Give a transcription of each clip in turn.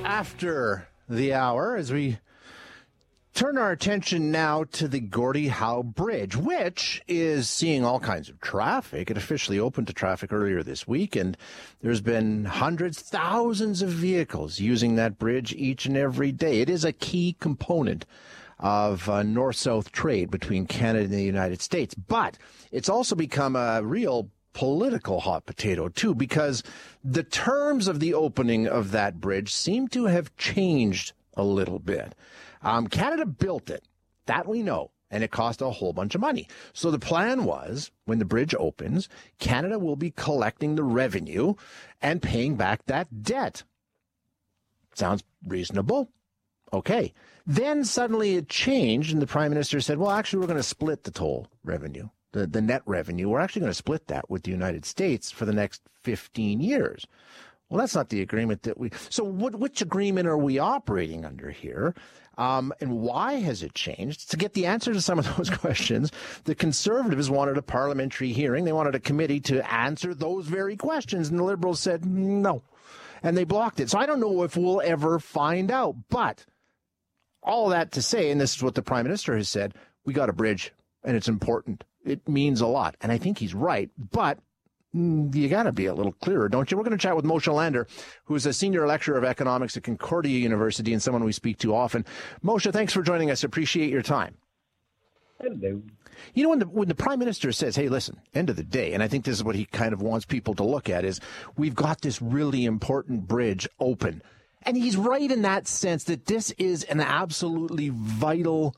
after the hour as we turn our attention now to the Gordie Howe Bridge, which is seeing all kinds of traffic. It officially opened to traffic earlier this week, and there's been hundreds, thousands of vehicles using that bridge each and every day. It is a key component of north-south trade between Canada and the United States. But it's also become a real political hot potato, too, because the terms of the opening of that bridge seem to have changed a little bit. Canada built it, that we know, and it cost a whole bunch of money. So the plan was, when the bridge opens, Canada will be collecting the revenue and paying back that debt. Sounds reasonable. Okay. Then suddenly it changed, and the Prime Minister said, well, actually, we're going to split the toll revenue, the net revenue. We're actually going to split that with the United States for the next 15 years. Well, that's not the agreement that we... So which agreement are we operating under here? And why has it changed? To get the answer to some of those questions, the Conservatives wanted a parliamentary hearing. They wanted a committee to answer those very questions, and the Liberals said no, and they blocked it. So I don't know if we'll ever find out, but all that to say, and this is what the Prime Minister has said, we got a bridge, and it's important. It means a lot, and I think he's right, but you got to be a little clearer, don't you? We're going to chat with Moshe Lander, who is a senior lecturer of economics at Concordia University and someone we speak to often. Moshe, thanks for joining us. Appreciate your time. Hello. You know, when the Prime Minister says, hey, listen, end of the day, and I think this is what he kind of wants people to look at, is we've got this really important bridge open. And he's right in that sense that this is an absolutely vital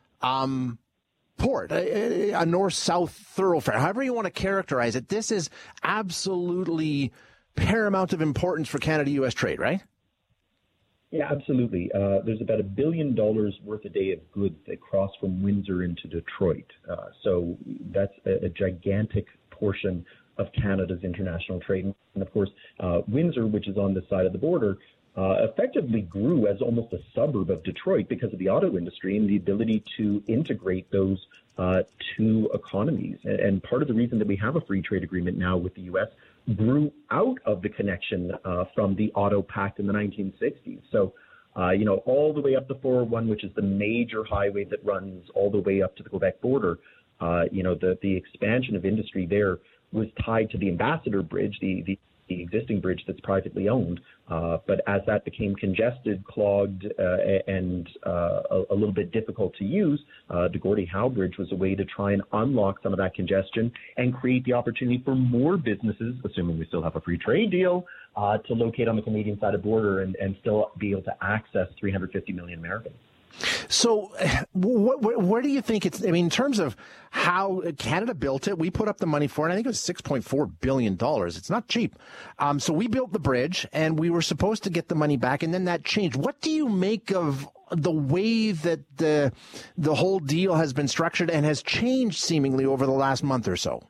port, a north-south thoroughfare, however you want to characterize it. This is absolutely paramount of importance for Canada-U.S. trade, right? Yeah, absolutely. There's about $1 billion worth a day of goods that cross from Windsor into Detroit. So that's a gigantic portion of Canada's international trade. And of course, Windsor, which is on this side of the border, effectively grew as almost a suburb of Detroit because of the auto industry and the ability to integrate those two economies. And part of the reason that we have a free trade agreement now with the U.S. grew out of the connection from the Auto Pact in the 1960s. So, all the way up the 401, which is the major highway that runs all the way up to the Quebec border, the expansion of industry there was tied to the Ambassador Bridge, the existing bridge that's privately owned. But as that became congested, clogged, and a little bit difficult to use, the Gordie Howe Bridge was a way to try and unlock some of that congestion and create the opportunity for more businesses, assuming we still have a free trade deal, to locate on the Canadian side of the border and still be able to access 350 million Americans. So where do you think it's, in terms of how Canada built it, we put up the money for it. I think it was $6.4 billion. It's not cheap. So we built the bridge and we were supposed to get the money back, and then that changed. What do you make of the way that the whole deal has been structured and has changed seemingly over the last month or so?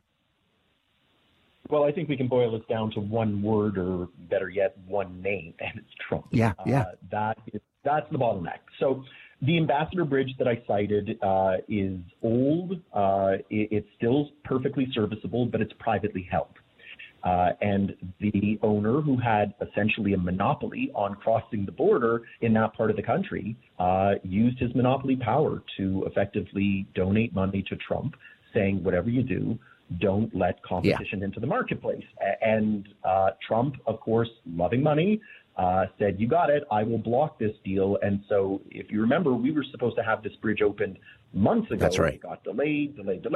Well, I think we can boil this down to one word, or better yet, one name, and it's Trump. Yeah. That's the bottleneck. So the Ambassador Bridge that I cited is old. It's still perfectly serviceable, but it's privately held. And the owner, who had essentially a monopoly on crossing the border in that part of the country, used his monopoly power to effectively donate money to Trump, saying, whatever you do, don't let competition into the marketplace. And Trump, of course, loving money, said, you got it, I will block this deal. And so if you remember, we were supposed to have this bridge opened months ago. That's right. It got delayed.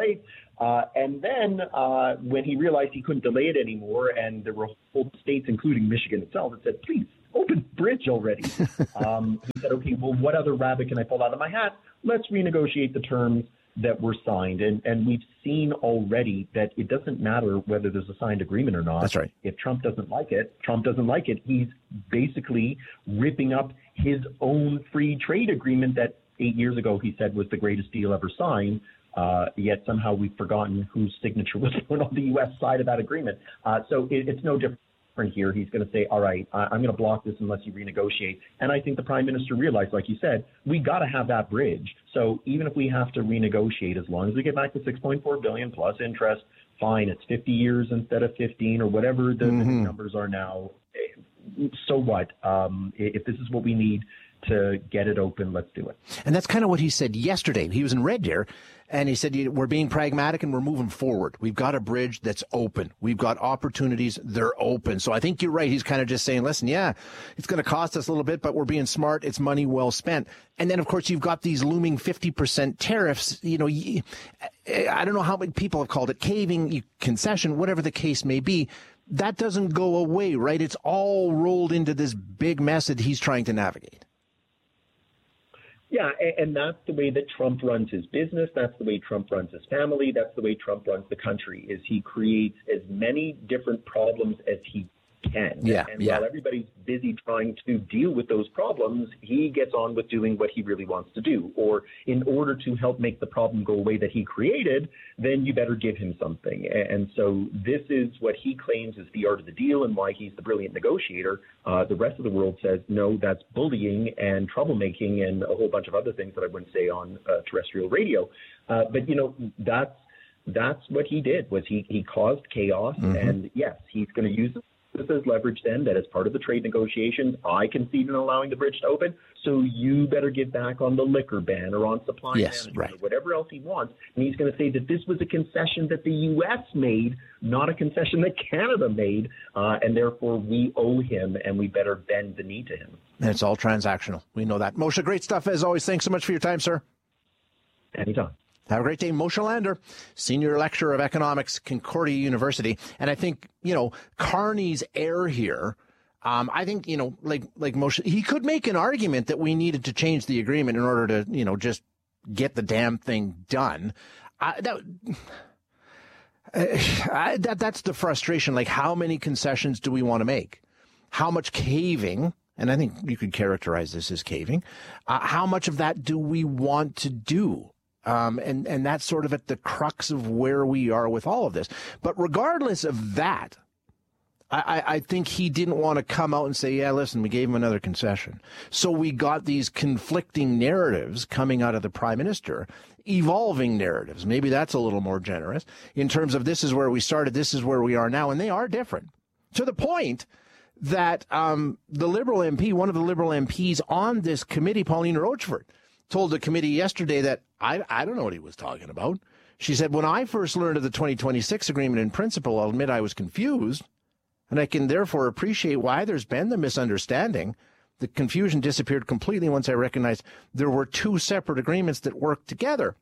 And then when he realized he couldn't delay it anymore, and there were whole states, including Michigan itself, that said, please, open bridge already. He said, okay, well, what other rabbit can I pull out of my hat? Let's renegotiate the terms that were signed. And we've seen already that it doesn't matter whether there's a signed agreement or not. That's right. If Trump doesn't like it, He's basically ripping up his own free trade agreement that 8 years ago he said was the greatest deal ever signed. Yet somehow we've forgotten whose signature was on the U.S. side of that agreement. So it's no different here. He's going to say, all right, I'm going to block this unless you renegotiate. And I think the Prime Minister realized, like you said, we got to have that bridge. So even if we have to renegotiate, as long as we get back to $6.4 billion plus interest, fine, it's 50 years instead of 15 or whatever the numbers are now. so what? If this is what we need to get it open, let's do it. And that's kind of what he said yesterday. He was in Red Deer, and he said, we're being pragmatic and we're moving forward. We've got a bridge that's open. We've got opportunities. They're open. So I think you're right. He's kind of just saying, listen, yeah, it's going to cost us a little bit, but we're being smart. It's money well spent. And then, of course, you've got these looming 50% tariffs. I don't know how many people have called it caving, concession, whatever the case may be. That doesn't go away, right? It's all rolled into this big mess that he's trying to navigate. Yeah, and that's the way that Trump runs his business. That's the way Trump runs his family. That's the way Trump runs the country, is he creates as many different problems as he can. While everybody's busy trying to deal with those problems, he gets on with doing what he really wants to do. Or in order to help make the problem go away that he created, then you better give him something. And so this is what he claims is the art of the deal and why he's the brilliant negotiator. The rest of the world says, no, that's bullying and troublemaking and a whole bunch of other things that I wouldn't say on terrestrial radio. But that's what he did, was he caused chaos. Mm-hmm. And yes, he's going to use this as leverage then, that as part of the trade negotiations, I concede in allowing the bridge to open, so you better give back on the liquor ban or on supply management or whatever else he wants. And he's going to say that this was a concession that the U.S. made, not a concession that Canada made, and therefore we owe him and we better bend the knee to him. And it's all transactional. We know that. Moshe, great stuff as always. Thanks so much for your time, sir. Anytime. Have a great day. Moshe Lander, Senior Lecturer of Economics, Concordia University. And I think, Carney's error here, I think, like Moshe, he could make an argument that we needed to change the agreement in order to, just get the damn thing done. That's the frustration. Like, how many concessions do we want to make? How much caving? And I think you could characterize this as caving. How much of that do we want to do? And that's sort of at the crux of where we are with all of this. But regardless of that, I think he didn't want to come out and say, yeah, listen, we gave him another concession. So we got these conflicting narratives coming out of the prime minister, evolving narratives. Maybe that's a little more generous in terms of this is where we started, this is where we are now, and they are different. To the point that the Liberal MP, one of the Liberal MPs on this committee, Pauline Rochford, told the committee yesterday that I don't know what he was talking about. She said, when I first learned of the 2026 agreement in principle, I'll admit I was confused, and I can therefore appreciate why there's been the misunderstanding. The confusion disappeared completely once I recognized there were two separate agreements that worked together.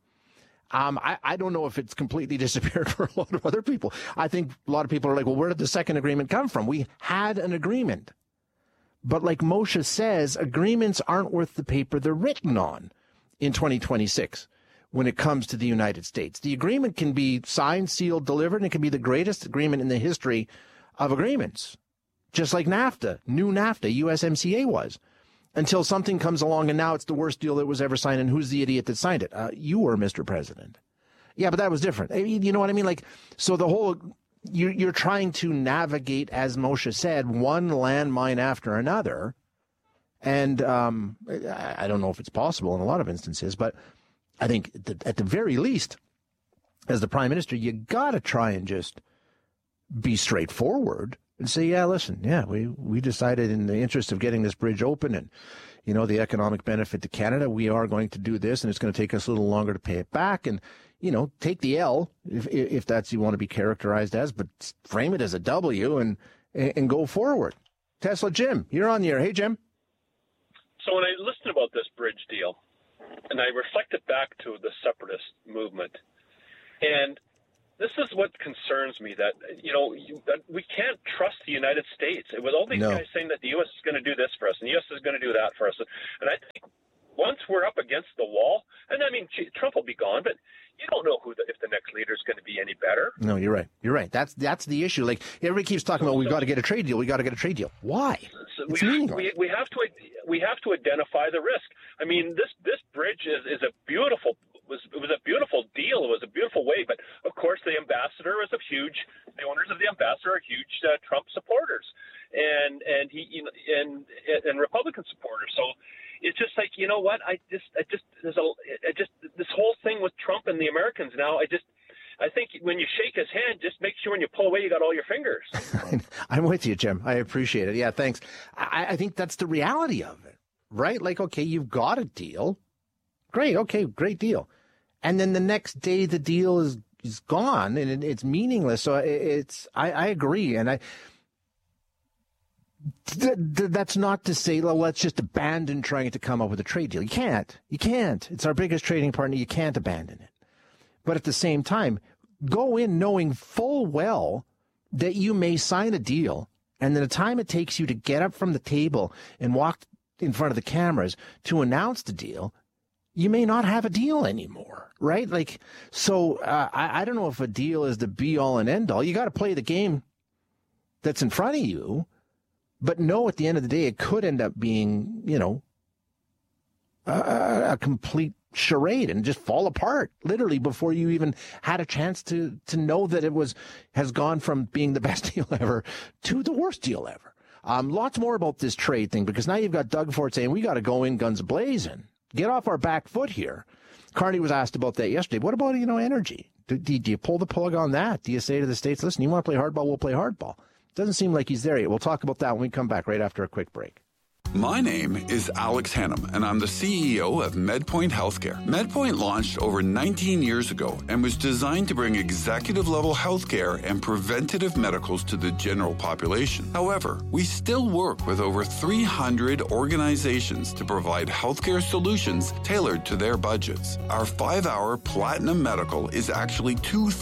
I don't know if it's completely disappeared for a lot of other people. I think a lot of people are like, well, where did the second agreement come from? We had an agreement. But like Moshe says, agreements aren't worth the paper they're written on in 2026 when it comes to the United States. The agreement can be signed, sealed, delivered, and it can be the greatest agreement in the history of agreements, just like NAFTA, new NAFTA, USMCA was, until something comes along and now it's the worst deal that was ever signed, and who's the idiot that signed it? You were, Mr. President. Yeah, but that was different. You know what I mean? Like, so the whole... You're trying to navigate, as Moshe said, one landmine after another. And I don't know if it's possible in a lot of instances, but I think at the very least, as the prime minister, you got to try and just be straightforward and say, yeah, listen, yeah, we decided in the interest of getting this bridge open and, the economic benefit to Canada, we are going to do this, and it's going to take us a little longer to pay it back. And take the L if that's you want to be characterized as, but frame it as a W and go forward. Tesla Jim, you're on the air. Hey, Jim. So when I listened about this bridge deal, and I reflected back to the separatist movement, and this is what concerns me, that that we can't trust the United States. It was all these guys saying that the U.S. is going to do this for us, and the U.S. is going to do that for us. And I think once we're up against the wall, and I mean, Trump will be gone, but you don't know if the next leader is going to be any better. No, you're right. You're right. That's the issue. Like, everybody keeps talking about, we've got to get a trade deal. We got to get a trade deal. Why? So we have to identify the risk. I mean, this bridge is a beautiful. It was a beautiful deal. It was a beautiful way, but of course the ambassador is the owners of the ambassador are huge Trump supporters, and Republican supporters. So it's just like, you know what? This whole thing with Trump and the Americans now, I think when you shake his hand, just make sure when you pull away, you got all your fingers. I'm with you, Jim. I appreciate it. Yeah, thanks. I think that's the reality of it, right? Like, okay, you've got a deal. Great. Okay, great deal. And then the next day the deal is gone and it's meaningless. So I agree. And that's not to say, well, let's just abandon trying to come up with a trade deal. You can't. It's our biggest trading partner. You can't abandon it. But at the same time, go in knowing full well that you may sign a deal, and then the time it takes you to get up from the table and walk in front of the cameras to announce the deal, you may not have a deal anymore, right? Like, so I don't know if a deal is the be-all and end-all. You got to play the game that's in front of you, but know at the end of the day it could end up being, a complete charade and just fall apart literally before you even had a chance to know that it has gone from being the best deal ever to the worst deal ever. Lots more about this trade thing, because now you've got Doug Ford saying we got to go in guns blazing, get off our back foot here. Carney was asked about that yesterday. What about, energy? Do you pull the plug on that? Do you say to the states, listen, you want to play hardball, we'll play hardball? Doesn't seem like he's there yet. We'll talk about that when we come back right after a quick break. My name is Alex Hannum, and I'm the CEO of MedPoint Healthcare. MedPoint launched over 19 years ago and was designed to bring executive-level healthcare and preventative medicals to the general population. However, we still work with over 300 organizations to provide healthcare solutions tailored to their budgets. Our 5-hour Platinum Medical is actually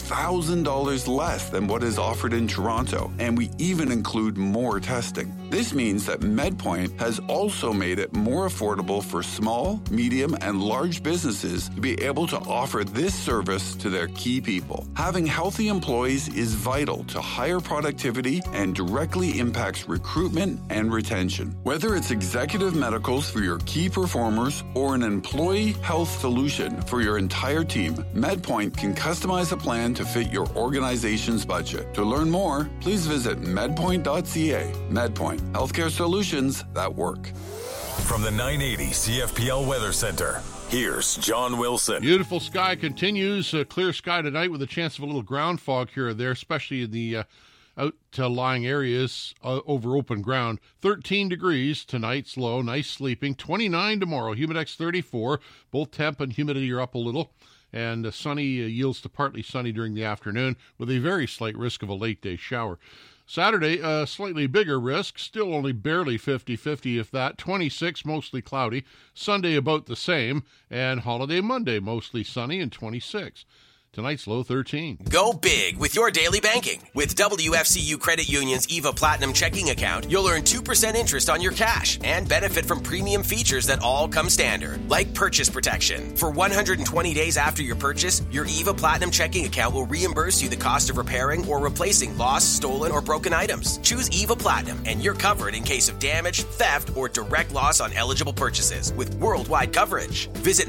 $2,000 less than what is offered in Toronto, and we even include more testing. This means that MedPoint has also made it more affordable for small, medium, and large businesses to be able to offer this service to their key people. Having healthy employees is vital to higher productivity and directly impacts recruitment and retention. Whether it's executive medicals for your key performers or an employee health solution for your entire team, MedPoint can customize a plan to fit your organization's budget. To learn more, please visit medpoint.ca. MedPoint, healthcare solutions that work. From the 980 CFPL Weather Center, here's John Wilson. Beautiful sky continues. Clear sky tonight with a chance of a little ground fog here or there, especially in the outlying areas over open ground. 13 degrees tonight's low. Nice sleeping. 29 tomorrow. Humidex 34. Both temp and humidity are up a little. And sunny yields to partly sunny during the afternoon with a very slight risk of a late day shower. Saturday, a slightly bigger risk, still only barely 50-50 if that, 26, mostly cloudy. Sunday about the same, and holiday Monday, mostly sunny and 26. Tonight's low 13. Go big with your daily banking. With WFCU Credit Union's EVA Platinum checking account, you'll earn 2% interest on your cash and benefit from premium features that all come standard, like purchase protection. For 120 days after your purchase, your EVA Platinum checking account will reimburse you the cost of repairing or replacing lost, stolen, or broken items. Choose EVA Platinum, and you're covered in case of damage, theft, or direct loss on eligible purchases with worldwide coverage. Visit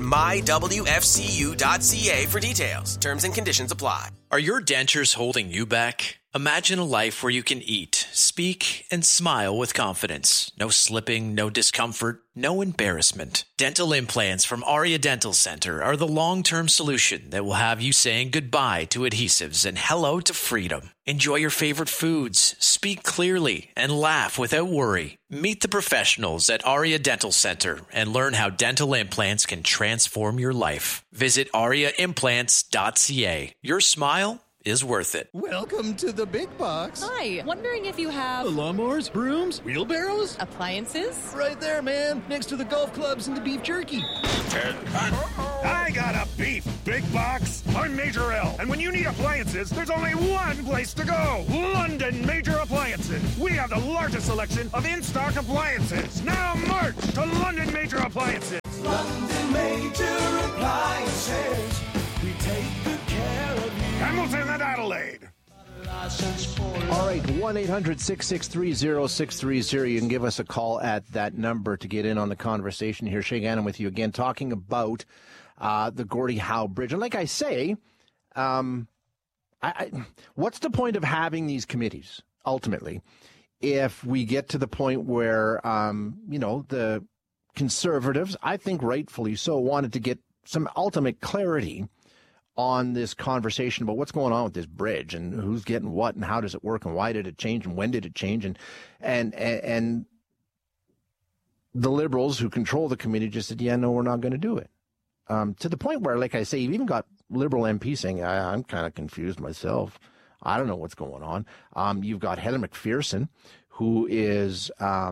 mywfcu.ca for details. Terms and conditions apply. Are your dentures holding you back? Imagine a life where you can eat, speak, and smile with confidence. No slipping, no discomfort, no embarrassment. Dental implants from Aria Dental Center are the long-term solution that will have you saying goodbye to adhesives and hello to freedom. Enjoy your favorite foods, speak clearly, and laugh without worry. Meet the professionals at Aria Dental Center and learn how dental implants can transform your life. Visit ariaimplants.ca. Your smile is worth it. Welcome to the big box. Hi, wondering if you have lawnmowers, brooms, wheelbarrows, appliances? Right there, man, next to the golf clubs and the beef jerky. I got a beef big box. I'm Major L, and when you need appliances, there's only one place to go. London Major Appliances. We have the largest selection of in-stock appliances. Now march to London Major Appliances. London Major Appliances. We take good care of you. Hamilton and Adelaide. All right, 1-800-663-0630. You can give us a call at that number to get in on the conversation here. Shay Gannon with you again, talking about the Gordie Howe Bridge. And like I say, what's the point of having these committees, ultimately, if we get to the point where, the Conservatives, I think rightfully so, wanted to get some ultimate clarity on this conversation about what's going on with this bridge and who's getting what and how does it work and why did it change and when did it change, and the Liberals who control the committee just said, yeah, no, we're not going to do it. To the point where, like I say, you've even got Liberal MPs saying, I'm kind of confused myself. I don't know what's going on. You've got Heather McPherson, who is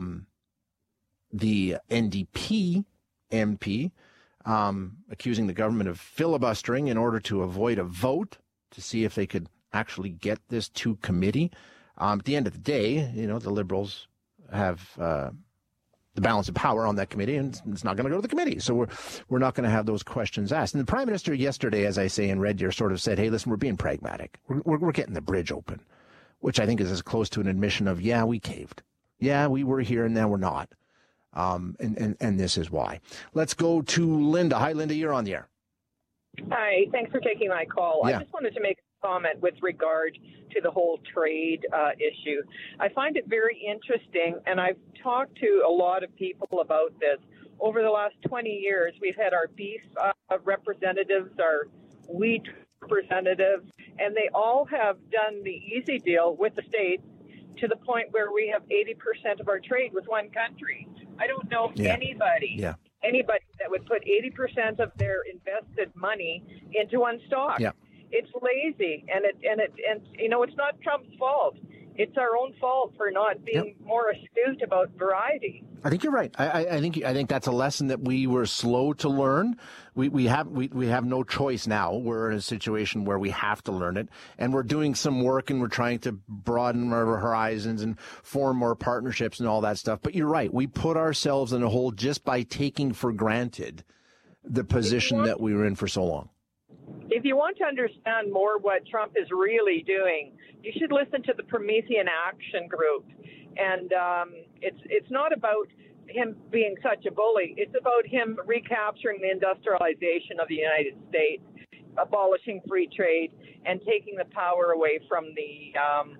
the NDP MP, accusing the government of filibustering in order to avoid a vote to see if they could actually get this to committee. At the end of the day, the Liberals have the balance of power on that committee, and it's not going to go to the committee. So we're not going to have those questions asked. And the Prime Minister yesterday, as I say in Red Deer, sort of said, hey, listen, we're being pragmatic. We're getting the bridge open, which I think is as close to an admission of, yeah, we caved. Yeah, we were here and now we're not. And this is why. Let's go to Linda. Hi, Linda, you're on the air. Hi, thanks for taking my call. Yeah. I just wanted to make a comment with regard to the whole trade issue. I find it very interesting, and I've talked to a lot of people about this. Over the last 20 years, we've had our beef representatives, our wheat representatives, and they all have done the easy deal with the states to the point where we have 80% of our trade with one country. I don't know if anybody that would put 80% of their invested money into one stock. Yeah. It's lazy, and it's not Trump's fault. It's our own fault for not being more astute about variety. I think you're right. I think that's a lesson that we were slow to learn. We have no choice now. We're in a situation where we have to learn it, and we're doing some work, and we're trying to broaden our horizons and form more partnerships and all that stuff. But you're right. We put ourselves in a hole just by taking for granted the position that we were in for so long. If you want to understand more what Trump is really doing, you should listen to the Promethean Action Group. And it's not about him being such a bully. It's about him recapturing the industrialization of the United States, abolishing free trade, and taking the power away from the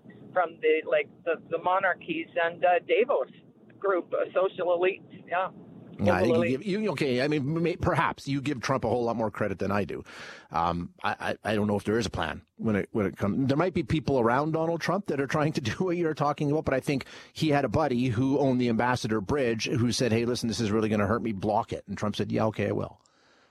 monarchies and Davos group, social elite. Yeah. I think perhaps you give Trump a whole lot more credit than I do. I don't know if there is a plan when it comes. There might be people around Donald Trump that are trying to do what you're talking about, but I think he had a buddy who owned the Ambassador Bridge who said, "Hey, listen, this is really going to hurt me. Block it." And Trump said, "Yeah, okay, I will."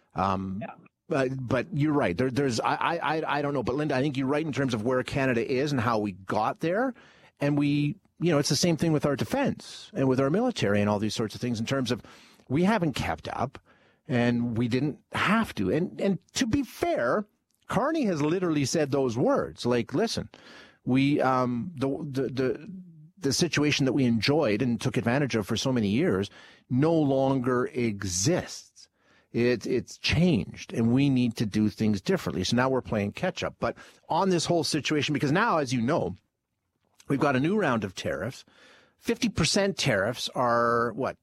But you're right. I don't know, but Linda, I think you're right in terms of where Canada is and how we got there, and it's the same thing with our defense and with our military and all these sorts of things in terms of. We haven't kept up, and we didn't have to. And to be fair, Carney has literally said those words. Like, listen, we the situation that we enjoyed and took advantage of for so many years no longer exists. It's changed, and we need to do things differently. So now we're playing catch up. But on this whole situation, because now, as you know, we've got a new round of tariffs. 50% tariffs are what?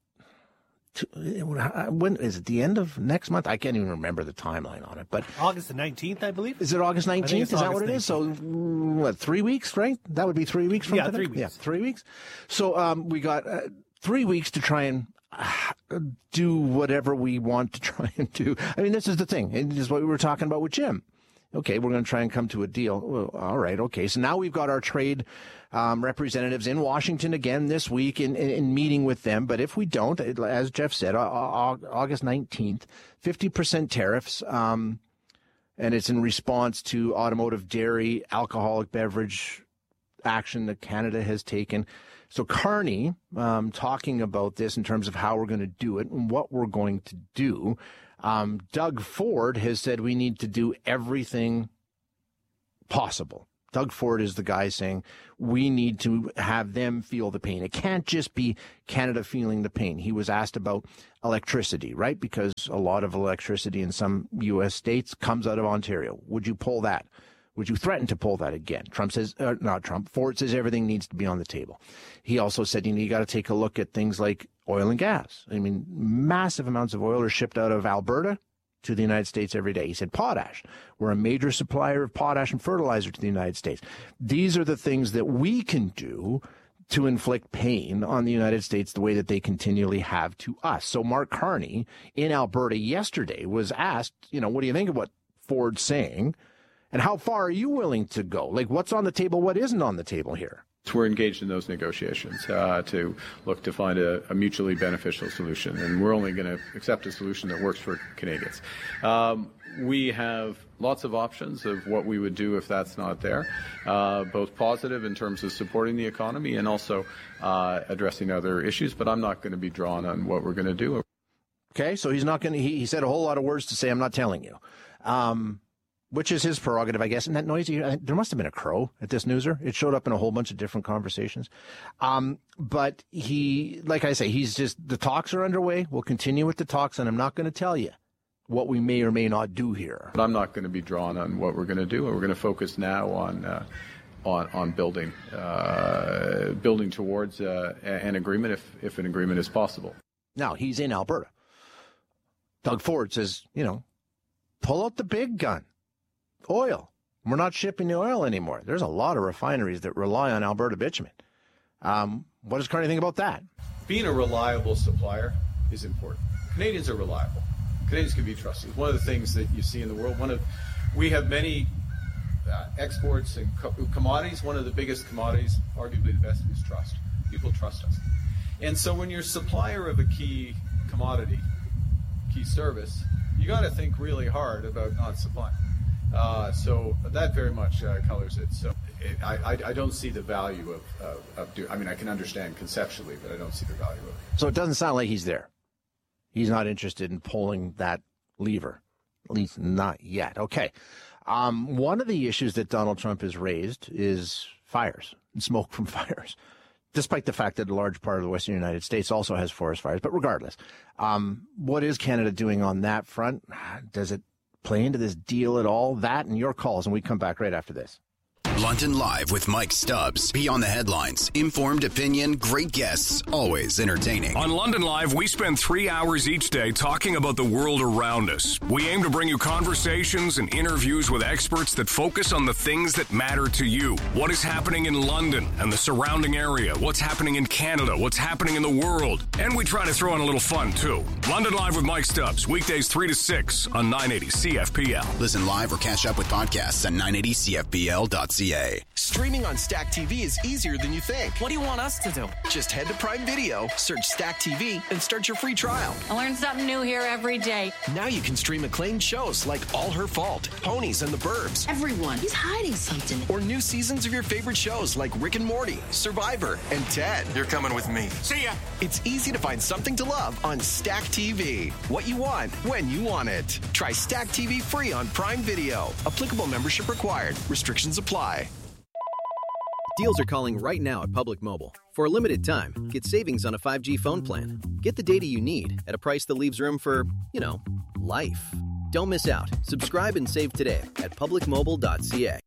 When is it? The end of next month? I can't even remember the timeline on it. But August the 19th, I believe. Is it August 19th? Is that what it is? So, 3 weeks, right? That would be 3 weeks from today? 3 weeks. Yeah, 3 weeks. So we got 3 weeks to try and do whatever we want to try and do. I mean, this is the thing. And this is what we were talking about with Jim. Okay, we're going to try and come to a deal. Well, all right, okay. So now we've got our trade representatives in Washington again this week in meeting with them. But if we don't, as Jeff said, August 19th, 50% tariffs, and it's in response to automotive, dairy, alcoholic beverage action that Canada has taken. So Carney, talking about this in terms of how we're going to do it and what we're going to do. Doug Ford has said we need to do everything possible. Doug Ford is the guy saying we need to have them feel the pain. It can't just be Canada feeling the pain. He was asked about electricity, right? Because a lot of electricity in some U.S. states comes out of Ontario. Would you pull that? Would you threaten to pull that again? Ford says everything needs to be on the table. He also said, you got to take a look at things like oil and gas. I mean, massive amounts of oil are shipped out of Alberta to the United States every day. He said potash. We're a major supplier of potash and fertilizer to the United States. These are the things that we can do to inflict pain on the United States the way that they continually have to us. So Mark Carney in Alberta yesterday was asked, what do you think of what Ford saying? And how far are you willing to go? Like, what's on the table, what isn't on the table here? We're engaged in those negotiations to look to find a mutually beneficial solution, and we're only going to accept a solution that works for Canadians. We have lots of options of what we would do if that's not there, both positive in terms of supporting the economy and also addressing other issues, but I'm not going to be drawn on what we're going to do. Okay, so he's not going to, he said a whole lot of words to say, I'm not telling you. Which is his prerogative, I guess. And that noisy, there must have been a crow at this newser. It showed up in a whole bunch of different conversations. But he, like I say, he's just, the talks are underway. We'll continue with the talks, and I'm not going to tell you what we may or may not do here. But I'm not going to be drawn on what we're going to do. We're going to focus now on building towards an agreement if an agreement is possible. Now, he's in Alberta. Doug Ford says, pull out the big gun. Oil. We're not shipping the oil anymore. There's a lot of refineries that rely on Alberta bitumen. What does Carney think about that? Being a reliable supplier is important. Canadians are reliable. Canadians can be trusted. One of the things that you see in the world, we have many exports and commodities. One of the biggest commodities, arguably the best, is trust. People trust us. And so when you're a supplier of a key commodity, key service, you got to think really hard about not supplying. So that very much colors it. So I don't see the value I can understand conceptually, but I don't see the value of it. So it doesn't sound like he's there. He's not interested in pulling that lever, at least not yet. Okay. One of the issues that Donald Trump has raised is fires and smoke from fires, despite the fact that a large part of the Western United States also has forest fires. But regardless, what is Canada doing on that front? Does it play into this deal at all? That and your calls, and we come back right after this. London Live with Mike Stubbs. Beyond the headlines. Informed opinion, great guests, always entertaining. On London Live, we spend 3 hours each day talking about the world around us. We aim to bring you conversations and interviews with experts that focus on the things that matter to you. What is happening in London and the surrounding area? What's happening in Canada? What's happening in the world? And we try to throw in a little fun, too. London Live with Mike Stubbs. Weekdays 3 to 6 on 980 CFPL. Listen live or catch up with podcasts at 980CFPL.ca. Streaming on Stack TV is easier than you think. What do you want us to do? Just head to Prime Video, search Stack TV, and start your free trial. I learn something new here every day. Now you can stream acclaimed shows like All Her Fault, Ponies, and The Burbs. Everyone is hiding something. Or new seasons of your favorite shows like Rick and Morty, Survivor, and Ted. You're coming with me. See ya. It's easy to find something to love on Stack TV. What you want, when you want it. Try Stack TV free on Prime Video. Applicable membership required. Restrictions apply. Deals are calling right now at Public Mobile. For a limited time, get savings on a 5G phone plan. Get the data you need at a price that leaves room for, life. Don't miss out. Subscribe and save today at publicmobile.ca.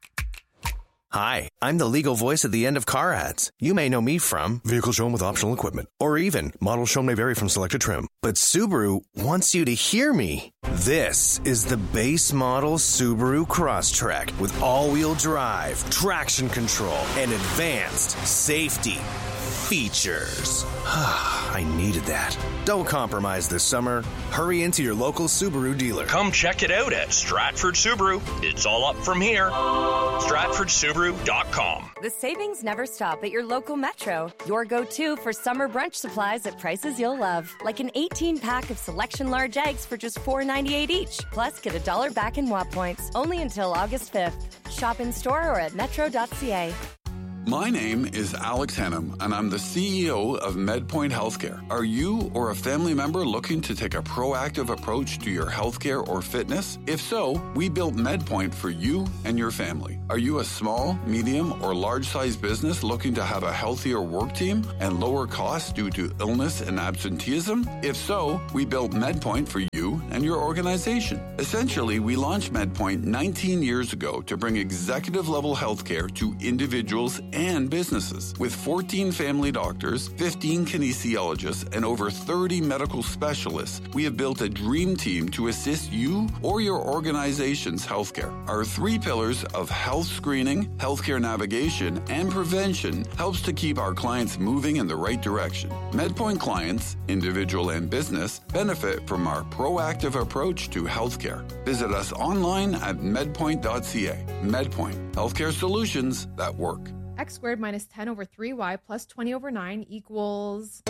Hi, I'm the legal voice at the end of car ads. You may know me from vehicle shown with optional equipment, or even models shown may vary from selected trim. But Subaru wants you to hear me. This is the base model Subaru Crosstrek with all-wheel drive, traction control, and advanced safety features. I needed that. Don't compromise this summer. Hurry into your local Subaru dealer. Come check it out at Stratford Subaru. It's all up from here. StratfordSubaru.com. The savings never stop at your local Metro. Your go-to for summer brunch supplies at prices you'll love. Like an 18-pack of Selection large eggs for just $4.98 each. Plus, get $1 back in WAP points. Only until August 5th. Shop in-store or at metro.ca. My name is Alex Hannum, and I'm the CEO of MedPoint Healthcare. Are you or a family member looking to take a proactive approach to your healthcare or fitness? If so, we built MedPoint for you and your family. Are you a small, medium, or large-sized business looking to have a healthier work team and lower costs due to illness and absenteeism? If so, we built MedPoint for you and your organization. Essentially, we launched MedPoint 19 years ago to bring executive-level healthcare to individuals and businesses. With 14 family doctors, 15 kinesiologists, and over 30 medical specialists, we have built a dream team to assist you or your organization's healthcare. Our 3 pillars of health screening, healthcare navigation, and prevention helps to keep our clients moving in the right direction. MedPoint clients, individual and business, benefit from our proactive proactive approach to healthcare. Visit us online at medpoint.ca. MedPoint, healthcare solutions that work. X squared minus 10 over 3y plus 20 over 9 equals...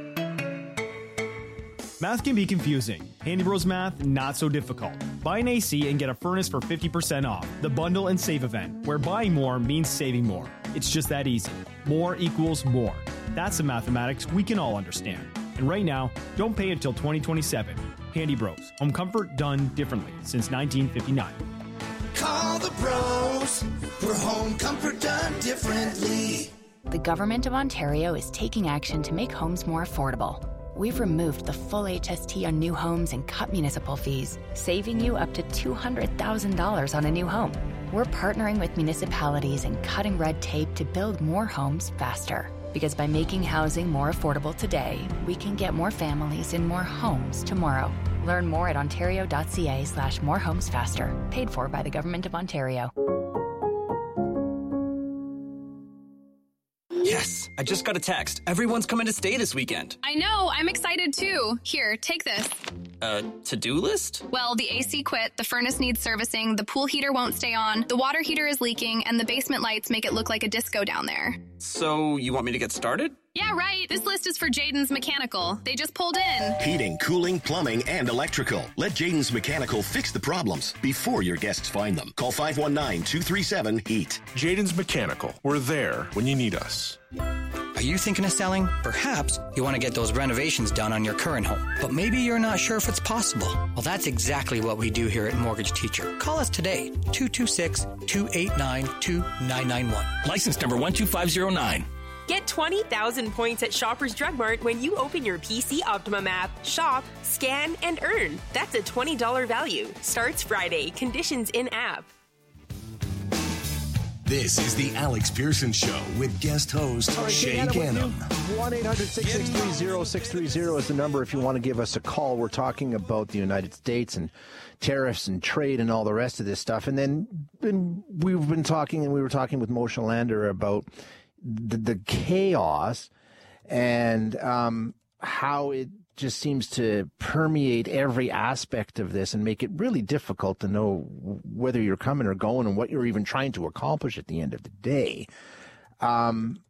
Math can be confusing. Handy Bros Math, not so difficult. Buy an AC and get a furnace for 50% off. The Bundle and Save event, where buying more means saving more. It's just that easy. More equals more. That's the mathematics we can all understand. And right now, don't pay until 2027. Handy Bros. Home comfort done differently since 1959. Call the pros for home comfort done differently. The Government of Ontario is taking action to make homes more affordable. We've removed the full HST on new homes and cut municipal fees, saving you up to $200,000 on a new home. We're partnering with municipalities and cutting red tape to build more homes faster. Because by making housing more affordable today, we can get more families in more homes tomorrow. Learn more at ontario.ca/morehomesfaster. Paid for by the Government of Ontario. Yes, I just got a text. Everyone's coming to stay this weekend. I know, I'm excited too. Here, take this. To-do list? Well, the AC quit, the furnace needs servicing, the pool heater won't stay on, the water heater is leaking, and the basement lights make it look like a disco down there. So, you want me to get started? Yeah, right. This list is for Jaden's Mechanical. They just pulled in. Heating, cooling, plumbing, and electrical. Let Jaden's Mechanical fix the problems before your guests find them. Call 519-237-HEAT. Jaden's Mechanical. We're there when you need us. Are you thinking of selling? Perhaps you want to get those renovations done on your current home, but maybe you're not sure if it's possible. Well, that's exactly what we do here at Mortgage Teacher. Call us today, 226-289-2991. License number 12509. Get 20,000 points at Shoppers Drug Mart when you open your PC Optimum app. Shop, scan, and earn. That's a $20 value. Starts Friday. Conditions in app. This is the Alex Pearson Show with guest host Shay Gannon. 1-800-663-0630 is the number if you want to give us a call. We're talking about the United States and tariffs and trade and all the rest of this stuff. And then we were talking with Moshe Lander about the chaos and how it just seems to permeate every aspect of this and make it really difficult to know whether you're coming or going and what you're even trying to accomplish at the end of the day. And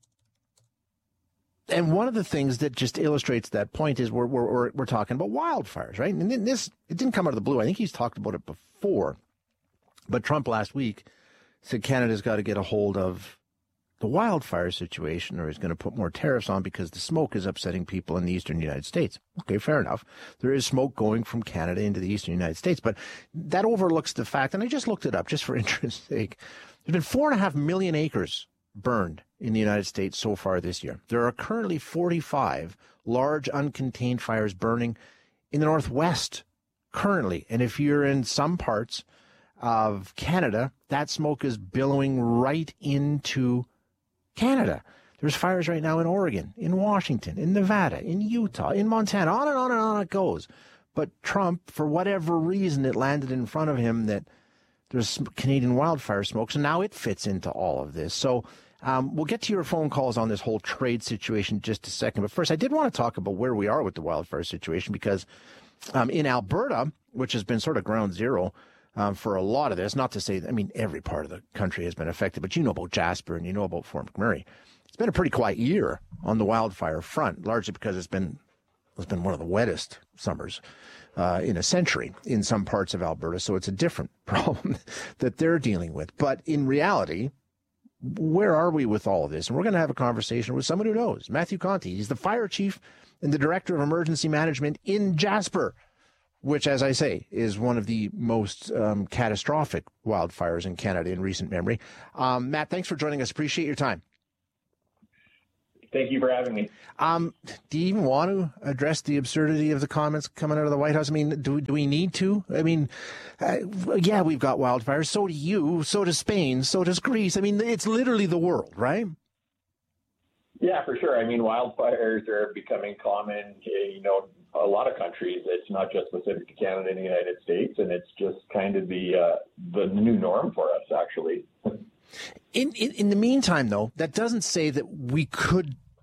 one of the things that just illustrates that point is we're talking about wildfires, right? And it didn't come out of the blue. I think he's talked about it before. But Trump last week said Canada's got to get a hold of the wildfire situation, or he's going to put more tariffs on because the smoke is upsetting people in the eastern United States. Okay, fair enough. There is smoke going from Canada into the eastern United States, but that overlooks the fact, and I just looked it up just for interest's sake, there's been 4.5 million acres burned in the United States so far this year. There are currently 45 large uncontained fires burning in the Northwest currently, and if you're in some parts of Canada, that smoke is billowing right into Canada. There's fires right now in Oregon, in Washington, in Nevada, in Utah, in Montana, on and on and on it goes. But Trump, for whatever reason, it landed in front of him that there's Canadian wildfire smoke, so now it fits into all of this. So we'll get to your phone calls on this whole trade situation in just a second. But first, I did want to talk about where we are with the wildfire situation because in Alberta, which has been sort of ground zero for a lot of this, not to say, I mean, every part of the country has been affected, but you know about Jasper and you know about Fort McMurray. It's been a pretty quiet year on the wildfire front, largely because it's been one of the wettest summers in a century in some parts of Alberta. So it's a different problem that they're dealing with. But in reality, where are we with all of this? And we're going to have a conversation with someone who knows, Matthew Conti. He's the fire chief and the director of emergency management in Jasper, which, as I say, is one of the most catastrophic wildfires in Canada in recent memory. Matt, thanks for joining us. Appreciate your time. Thank you for having me. Do you even want to address the absurdity of the comments coming out of the White House? I mean, do we need to? I mean, yeah, we've got wildfires. So do you. So does Spain. So does Greece. I mean, it's literally the world, right? Yeah, for sure. I mean, wildfires are becoming common, a lot of countries. It's not just specific to Canada and the United States, and it's just kind of the new norm for us, actually. In the meantime, though, that doesn't say that we could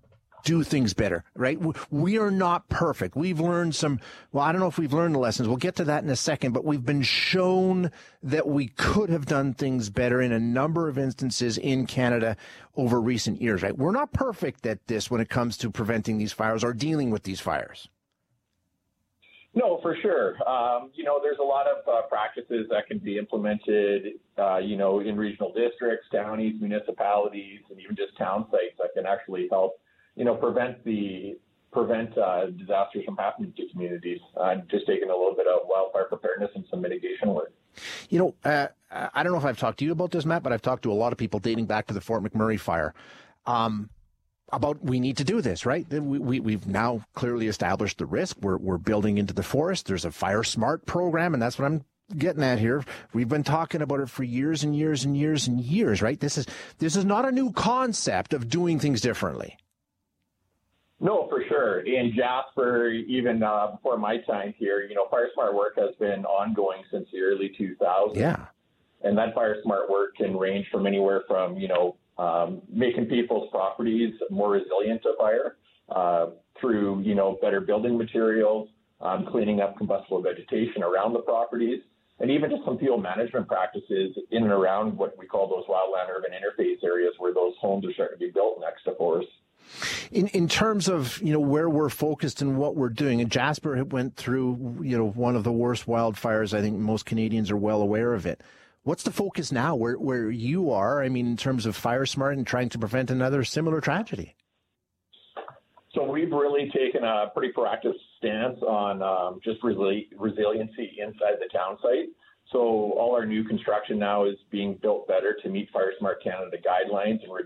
do things better, right? We are not perfect. We've learned I don't know if we've learned the lessons. We'll get to that in a second, but we've been shown that we could have done things better in a number of instances in Canada over recent years, right? We're not perfect at this when it comes to preventing these fires or dealing with these fires. No, for sure. There's a lot of practices that can be implemented, in regional districts, counties, municipalities, and even just town sites that can actually help, prevent disasters from happening to communities. Just taking a little bit of wildfire preparedness and some mitigation work. I don't know if I've talked to you about this, Matt, but I've talked to a lot of people dating back to the Fort McMurray fire. About we need to do this, right? We've now clearly established the risk. We're building into the forest. There's a Fire Smart program, and that's what I'm getting at here. We've been talking about it for years and years and years and years, right? This is not a new concept of doing things differently. No, for sure. In Jasper, even before my time here, Fire Smart work has been ongoing since the early 2000s. Yeah. And that Fire Smart work can range from anywhere from, making people's properties more resilient to fire through, better building materials, cleaning up combustible vegetation around the properties, and even just some fuel management practices in and around what we call those wildland-urban interface areas where those homes are starting to be built next to forests. In terms of, where we're focused and what we're doing, and Jasper went through, one of the worst wildfires. I think most Canadians are well aware of it. What's the focus now where you are, in terms of Fire Smart and trying to prevent another similar tragedy? So we've really taken a pretty proactive stance on just resiliency inside the town site. So all our new construction now is being built better to meet Fire Smart Canada guidelines and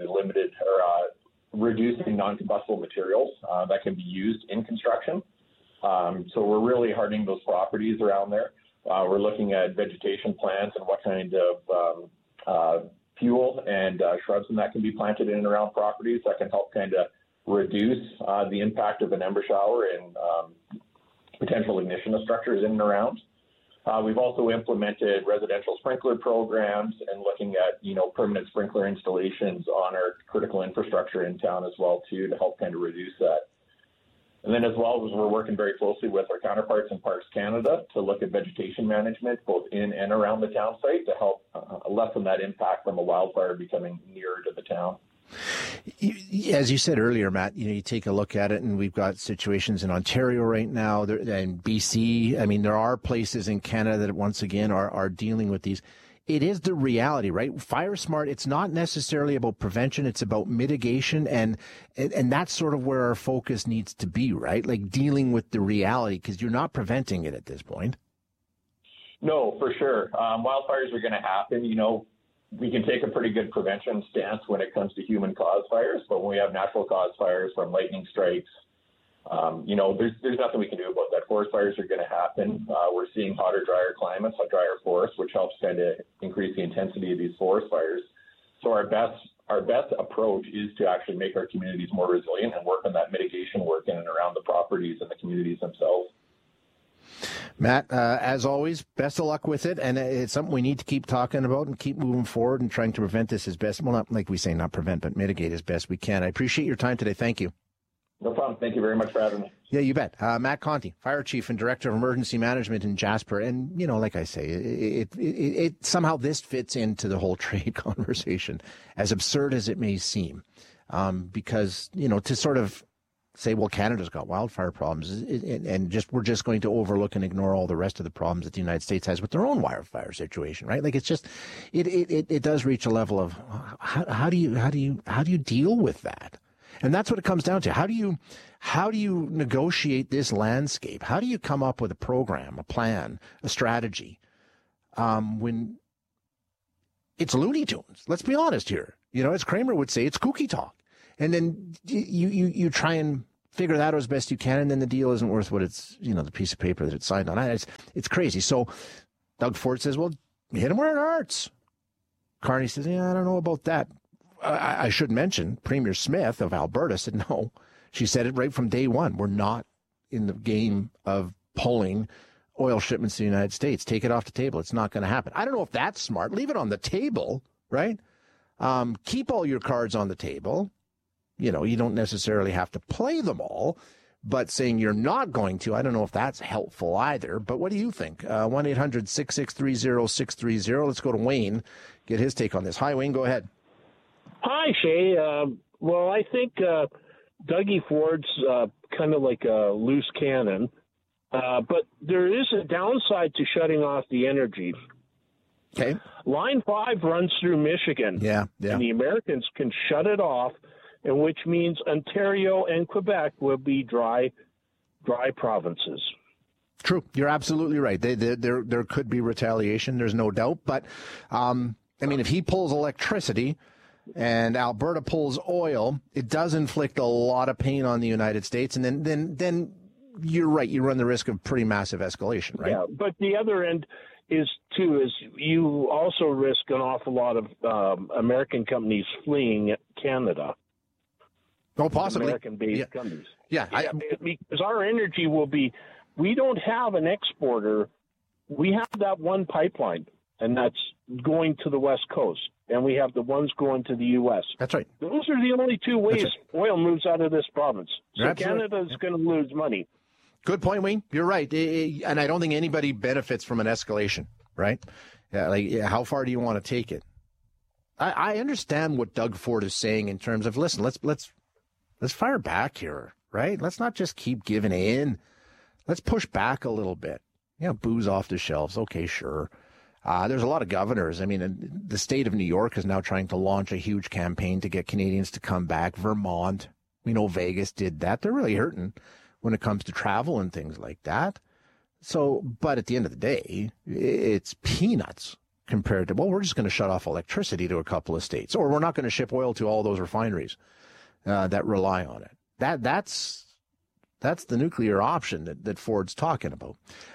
reducing non-combustible materials that can be used in construction. So we're really hardening those properties around there. We're looking at vegetation plants and what kind of fuel and shrubs and that can be planted in and around properties that can help kind of reduce the impact of an ember shower and potential ignition of structures in and around. We've also implemented residential sprinkler programs and looking at, permanent sprinkler installations on our critical infrastructure in town as well, too, to help kind of reduce that. And then as well as we're working very closely with our counterparts in Parks Canada to look at vegetation management, both in and around the town site to help lessen that impact from a wildfire becoming nearer to the town. As you said earlier, Matt, you take a look at it, and we've got situations in Ontario right now and BC. There are places in Canada that once again are dealing with these. It is the reality, right? Fire Smart, it's not necessarily about prevention. It's about mitigation. And that's sort of where our focus needs to be, right? Like dealing with the reality, because you're not preventing it at this point. No, for sure. Wildfires are going to happen. We can take a pretty good prevention stance when it comes to human-caused fires, but when we have natural-caused fires from lightning strikes, there's nothing we can do about that. Forest fires are going to happen. We're seeing hotter, drier climates, drier forests, which helps kind of increase the intensity of these forest fires. So our best approach is to actually make our communities more resilient and work on that mitigation work in and around the properties and the communities themselves. Matt, as always, best of luck with it. And it's something we need to keep talking about and keep moving forward and trying to prevent this as best. Well, not like we say, not prevent, but mitigate as best we can. I appreciate your time today. Thank you. No problem. Thank you very much for having me. Yeah, you bet. Matt Conti, Fire Chief and Director of Emergency Management in Jasper. And, like I say, it somehow this fits into the whole trade conversation, as absurd as it may seem, because, to sort of say, well, Canada's got wildfire problems and we're just going to overlook and ignore all the rest of the problems that the United States has with their own wildfire situation, right? Like it's just, it does reach a level of how do you deal with that? And that's what it comes down to. How do you negotiate this landscape? How do you come up with a program, a plan, a strategy, when it's Looney Tunes? Let's be honest here. As Kramer would say, it's kooky talk. And then you try and figure that out as best you can, and then the deal isn't worth what it's, the piece of paper that it's signed on. It's crazy. So Doug Ford says, well, hit him where it hurts. Carney says, yeah, I don't know about that. I should mention Premier Smith of Alberta said no. She said it right from day one. We're not in the game of pulling oil shipments to the United States. Take it off the table. It's not going to happen. I don't know if that's smart. Leave it on the table, right? Keep all your cards on the table. you don't necessarily have to play them all. But saying you're not going to, I don't know if that's helpful either. But what do you think? 1-800-663-0630. Let's go to Wayne, get his take on this. Hi, Wayne, go ahead. Hi, Shay. Well, I think Dougie Ford's kind of like a loose cannon. But there is a downside to shutting off the energy. Okay. Line 5 runs through Michigan. Yeah. And the Americans can shut it off, and which means Ontario and Quebec will be dry provinces. True. You're absolutely right. There could be retaliation. There's no doubt. But, if he pulls electricity and Alberta pulls oil, it does inflict a lot of pain on the United States. And then you're right. You run the risk of pretty massive escalation, right? Yeah, but the other end is you also risk an awful lot of American companies fleeing Canada. Oh, possibly. American-based companies. Yeah. Because our energy will be, we don't have an exporter. We have that one pipeline, and that's going to the West Coast. And we have the ones going to the U.S. That's right. Those are the only two ways oil moves out of this province. So Canada is going to lose money. Good point, Wayne. You're right. And I don't think anybody benefits from an escalation, right? How far do you want to take it? I understand what Doug Ford is saying in terms of, listen, let's fire back here, right? Let's not just keep giving in. Let's push back a little bit. Booze off the shelves. Okay, sure. There's a lot of governors. The state of New York is now trying to launch a huge campaign to get Canadians to come back. Vermont, Vegas did that. They're really hurting when it comes to travel and things like that. So, but at the end of the day, it's peanuts compared to, we're just going to shut off electricity to a couple of states, or we're not going to ship oil to all those refineries that rely on it. That's the nuclear option that Ford's talking about.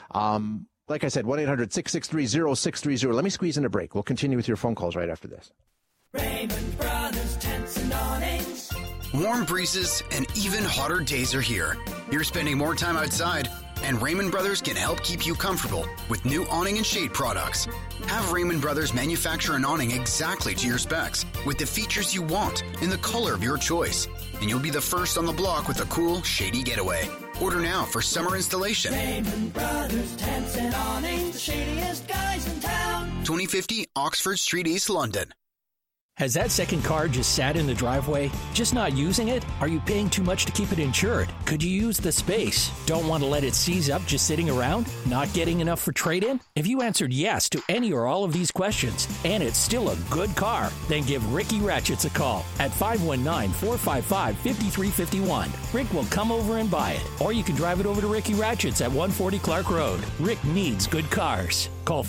Like I said, 1-800-663-0630. Let me squeeze in a break. We'll continue with your phone calls right after this. Raymond Brothers Tents and Awnings. Warm breezes and even hotter days are here. You're spending more time outside, and Raymond Brothers can help keep you comfortable with new awning and shade products. Have Raymond Brothers manufacture an awning exactly to your specs with the features you want in the color of your choice, and you'll be the first on the block with a cool, shady getaway. Order now for summer installation. Raymond Brothers Tents and Awnings, the shadiest guys in town. 2050 Oxford Street, East London. Has that second car just sat in the driveway? Just not using it? Are you paying too much to keep it insured? Could you use the space? Don't want to let it seize up just sitting around? Not getting enough for trade-in? If you answered yes to any or all of these questions, and it's still a good car, then give Ricky Ratchets a call at 519-455-5351. Rick will come over and buy it. Or you can drive it over to Ricky Ratchets at 140 Clark Road. Rick needs good cars. Call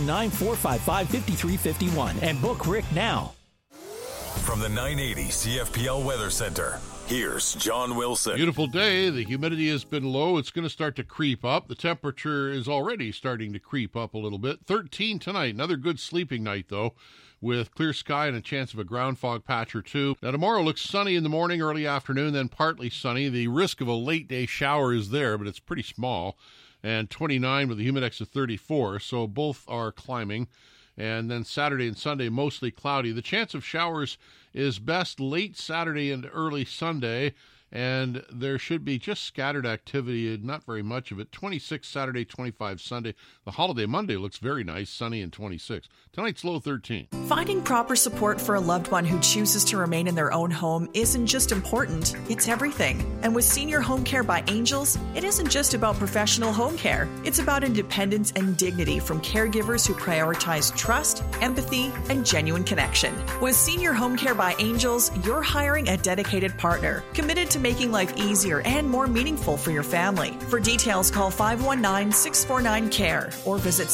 519-455-5351 and book Rick now. From the 980 CFPL Weather Center, here's John Wilson. Beautiful day. The humidity has been low. It's going to start to creep up. The temperature is already starting to creep up a little bit. 13 tonight. Another good sleeping night, though, with clear sky and a chance of a ground fog patch or two. Now, tomorrow looks sunny in the morning, early afternoon, then partly sunny. The risk of a late-day shower is there, but it's pretty small. And 29 with a humidex of 34, so both are climbing. And then Saturday and Sunday, mostly cloudy. The chance of showers is best late Saturday and early Sunday, and there should be just scattered activity, not very much of it. 26 Saturday, 25 Sunday. The holiday Monday looks very nice, sunny and 26. Tonight's low 13. Finding proper support for a loved one who chooses to remain in their own home isn't just important, it's everything. And with Senior Home Care by Angels, it isn't just about professional home care. It's about independence and dignity from caregivers who prioritize trust, empathy, and genuine connection. With Senior Home Care by Angels, you're hiring a dedicated partner, committed to making life easier and more meaningful for your family. For details, call 519-649-CARE or visit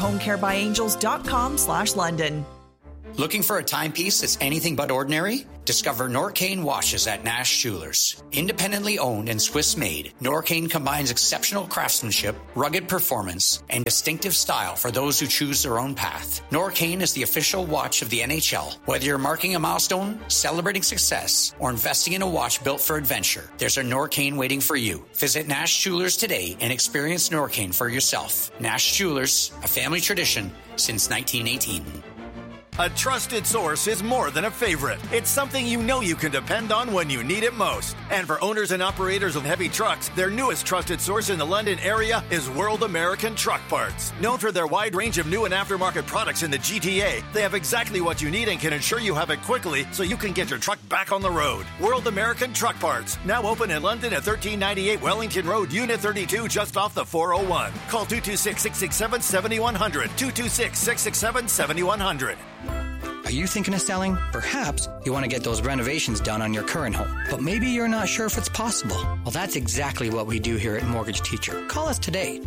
seniorhomecarebyangels.com/London. Looking for a timepiece that's anything but ordinary? Discover Norcane watches at Nash Jewelers. Independently owned and Swiss-made, Norcane combines exceptional craftsmanship, rugged performance, and distinctive style for those who choose their own path. Norcane is the official watch of the NHL. Whether you're marking a milestone, celebrating success, or investing in a watch built for adventure, there's a Norcane waiting for you. Visit Nash Jewelers today and experience Norcane for yourself. Nash Jewelers, a family tradition since 1918. A trusted source is more than a favorite. It's something you know you can depend on when you need it most. And for owners and operators of heavy trucks, their newest trusted source in the London area is World American Truck Parts. Known for their wide range of new and aftermarket products in the GTA, they have exactly what you need and can ensure you have it quickly so you can get your truck back on the road. World American Truck Parts, now open in London at 1398 Wellington Road, Unit 32, just off the 401. Call 226-667-7100, 226-667-7100. Are you thinking of selling? Perhaps you want to get those renovations done on your current home, but maybe you're not sure if it's possible. Well, that's exactly what we do here at Mortgage Teacher. Call us today,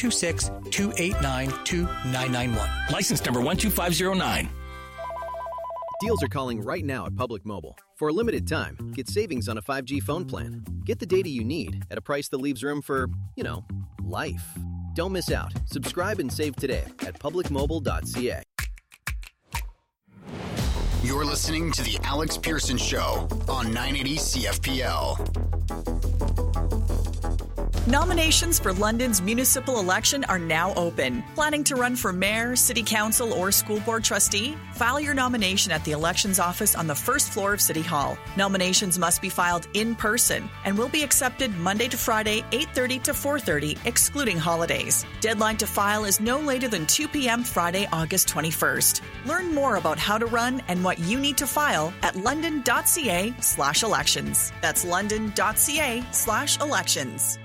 226-289-2991. License number 12509. Deals are calling right now at Public Mobile. For a limited time, get savings on a 5G phone plan. Get the data you need at a price that leaves room for, life. Don't miss out. Subscribe and save today at publicmobile.ca. You're listening to The Alex Pearson Show on 980 CFPL. Nominations for London's municipal election are now open. Planning to run for mayor, city council, or school board trustee? File your nomination at the elections office on the first floor of City Hall. Nominations must be filed in person and will be accepted Monday to Friday, 8:30 to 4:30, excluding holidays. Deadline to file is no later than 2 p.m. Friday, August 21st. Learn more about how to run and what you need to file at london.ca/elections. That's london.ca/elections.